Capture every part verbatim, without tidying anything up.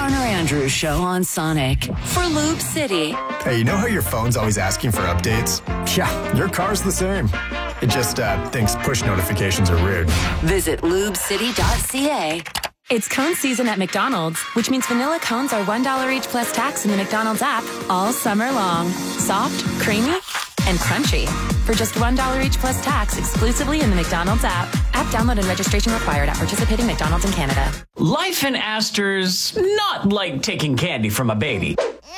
Garner Andrews Show on Sonic for Lube City. Hey, you know how your phone's always asking for updates? Yeah, your car's the same. It just uh, thinks push notifications are rude. Visit lube city dot c a. It's cone season at McDonald's, which means vanilla cones are one dollar each plus tax in the McDonald's app all summer long. Soft, creamy, and crunchy. For just one dollar each plus tax exclusively in the McDonald's app. App download and registration required at participating McDonald's in Canada. Life in Astor's not like taking candy from a baby.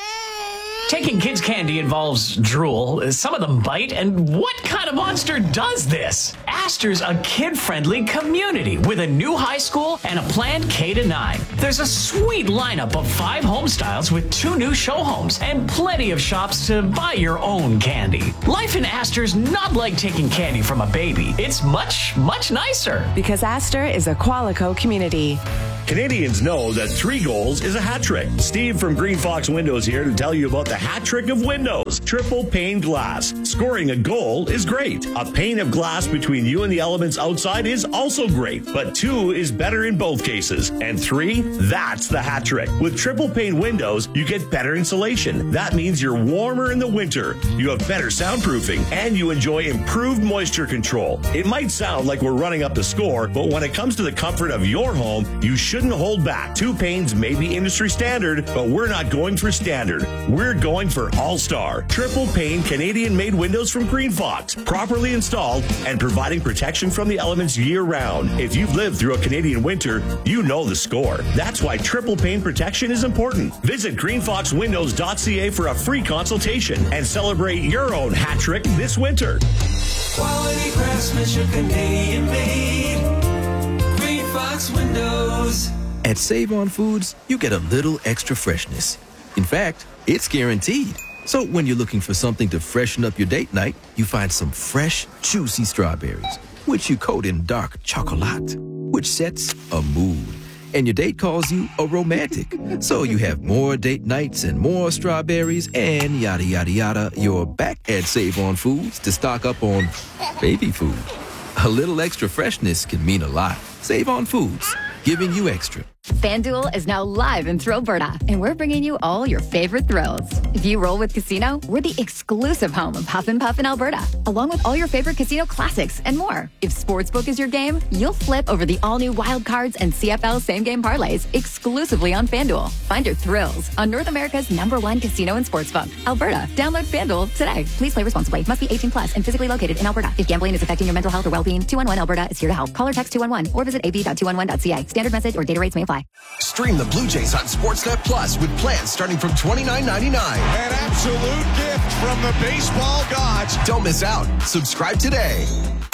Taking kids' candy involves drool. Some of them bite. And what kind of monster does this? Astor's a kid-friendly community with a new high school and a planned K to nine. There's a sweet lineup of five home styles with two new show homes and plenty of shops to buy your own candy. Life in Astor's not like taking candy from a baby. It's much, much nicer. Because Astor is a Qualico community. Canadians know that three goals is a hat trick. Steve from Green Fox Windows here to tell you about the hat trick of windows. Triple pane glass. Scoring a goal is great. A pane of glass between you and the elements outside is also great. But two is better in both cases. And three, that's the hat trick. With triple pane windows, you get better insulation. That means you're warmer in the winter. You have better soundproofing and you enjoy improved moisture control. It might sound like we're running up the score, but when it comes to the comfort of your home, you should shouldn't hold back. Two panes may be industry standard, but we're not going for standard. We're going for all-star. Triple pane Canadian-made windows from Green Fox, properly installed and providing protection from the elements year-round. If you've lived through a Canadian winter, you know the score. That's why triple pane protection is important. Visit green fox windows dot c a for a free consultation and celebrate your own hat trick this winter. Quality craftsmanship, Canadian-made. Fox Windows. At Save On Foods, you get a little extra freshness. In fact, it's guaranteed. So when you're looking for something to freshen up your date night, you find some fresh, juicy strawberries, which you coat in dark chocolate, which sets a mood. And your date calls you a romantic. So you have more date nights and more strawberries and yada, yada, yada. You're back at Save On Foods to stock up on baby food. A little extra freshness can mean a lot. Save On Foods, giving you extra. FanDuel is now live in Thrillberta, and we're bringing you all your favorite thrills. If you roll with Casino, we're the exclusive home of Huff and Puff in Alberta, along with all your favorite casino classics and more. If Sportsbook is your game, you'll flip over the all-new Wild Cards and C F L same-game parlays exclusively on FanDuel. Find your thrills on North America's number one casino and sportsbook, Alberta. Download FanDuel today. Please play responsibly. Must be eighteen plus and physically located in Alberta. If gambling is affecting your mental health or well-being, two one one Alberta is here to help. Call or text two one one or visit a b dot two one one dot c a. Standard message or data rates may apply. Stream the Blue Jays on Sportsnet Plus with plans starting from twenty-nine ninety-nine. An absolute gift from the baseball gods. Don't miss out. Subscribe today.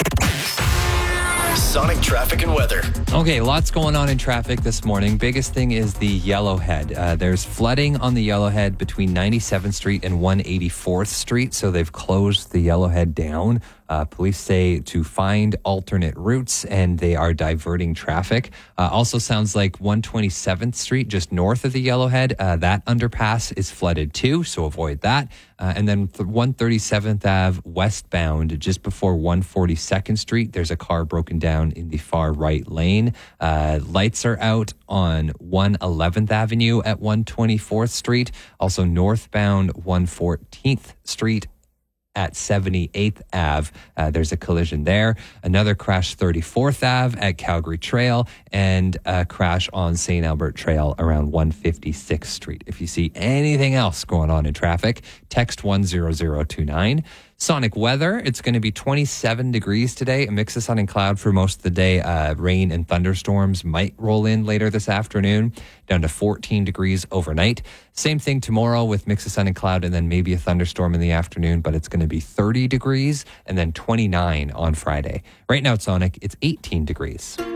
Sonic traffic and weather. Okay, lots going on in traffic this morning. Biggest thing is the Yellowhead. Uh, there's flooding on the Yellowhead between ninety-seventh Street and one eighty-fourth Street, so they've closed the Yellowhead down. Uh, police say to find alternate routes, and they are diverting traffic. Uh, also sounds like one twenty-seventh Street, just north of the Yellowhead. Uh, that underpass is flooded too, so avoid that. Uh, and then one thirty-seventh Avenue westbound, just before one forty-second Street, there's a car broken down in the far right lane. Uh, lights are out on one eleventh Avenue at one twenty-fourth Street. Also northbound one fourteenth Street at seventy-eighth Avenue. Uh, there's a collision there. Another crash thirty-fourth Avenue at Calgary Trail, and a crash on Saint Albert Trail around one fifty-sixth Street. If you see anything else going on in traffic, text one zero zero two nine. Sonic weather, it's going to be twenty-seven degrees today, a mix of sun and cloud for most of the day. Uh, rain and thunderstorms might roll in later this afternoon, down to fourteen degrees overnight. Same thing tomorrow with mix of sun and cloud and then maybe a thunderstorm in the afternoon, but it's going to be thirty degrees and then twenty-nine on Friday. Right now at Sonic, it's eighteen degrees.